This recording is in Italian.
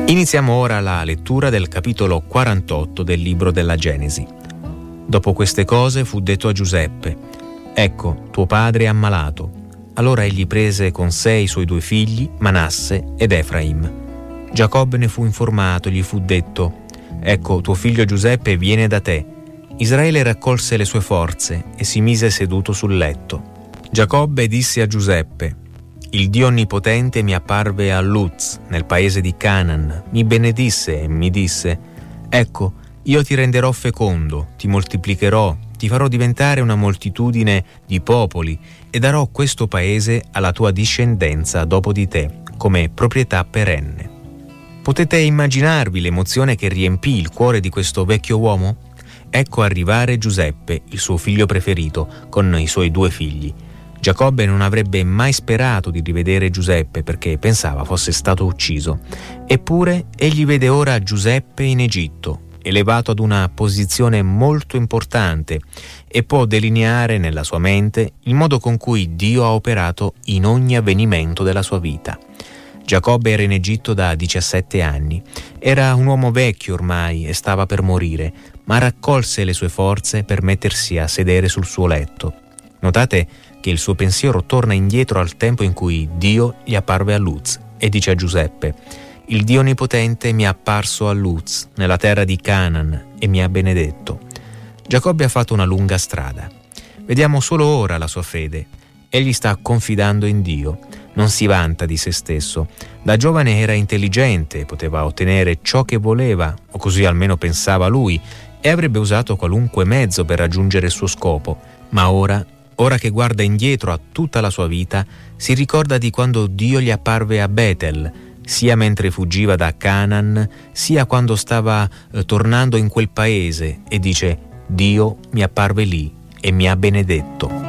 Iniziamo ora la lettura del capitolo 48 del libro della Genesi. Dopo queste cose fu detto a Giuseppe: «Ecco, tuo padre è ammalato». Allora egli prese con sé i suoi 2 figli, Manasse ed Efraim. Giacobbe ne fu informato, gli fu detto: «Ecco, tuo figlio Giuseppe viene da te». Israele raccolse le sue forze e si mise seduto sul letto. Giacobbe disse a Giuseppe: «Il Dio Onnipotente mi apparve a Luz, nel paese di Canaan, mi benedisse e mi disse: ecco, io ti renderò fecondo, ti moltiplicherò, ti farò diventare una moltitudine di popoli e darò questo paese alla tua discendenza dopo di te, come proprietà perenne». Potete immaginarvi l'emozione che riempì il cuore di questo vecchio uomo? Ecco arrivare Giuseppe, il suo figlio preferito, con i suoi 2 figli. Giacobbe non avrebbe mai sperato di rivedere Giuseppe perché pensava fosse stato ucciso. Eppure egli vede ora Giuseppe in Egitto, elevato ad una posizione molto importante, e può delineare nella sua mente il modo con cui Dio ha operato in ogni avvenimento della sua vita. Giacobbe era in Egitto da 17 anni. Era un uomo vecchio ormai e stava per morire, ma raccolse le sue forze per mettersi a sedere sul suo letto. Notate che il suo pensiero torna indietro al tempo in cui Dio gli apparve a Luz e dice a Giuseppe: «Il Dio Onnipotente mi è apparso a Luz, nella terra di Canaan, e mi ha benedetto». Giacobbe ha fatto una lunga strada. Vediamo solo ora la sua fede. Egli sta confidando in Dio. Non si vanta di se stesso. Da giovane era intelligente, poteva ottenere ciò che voleva, o così almeno pensava lui, e avrebbe usato qualunque mezzo per raggiungere il suo scopo. Ma ora che guarda indietro a tutta la sua vita, si ricorda di quando Dio gli apparve a Betel, sia mentre fuggiva da Canaan, sia quando stava tornando in quel paese, e dice: «Dio mi apparve lì e mi ha benedetto».